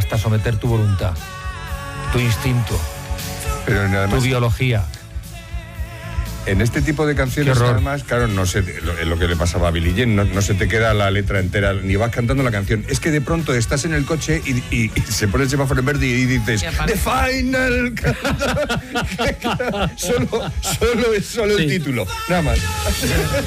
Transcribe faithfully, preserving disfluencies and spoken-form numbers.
hasta someter tu voluntad, tu instinto, pero además, tu biología. En este tipo de canciones, además, claro, no sé, lo, lo que le pasaba a Billie Jean, no, no se te queda la letra entera, ni vas cantando la canción. Es que de pronto estás en el coche y, y, y se pone el semáforo en verde y dices The Final. solo, solo es solo sí. el título, nada más.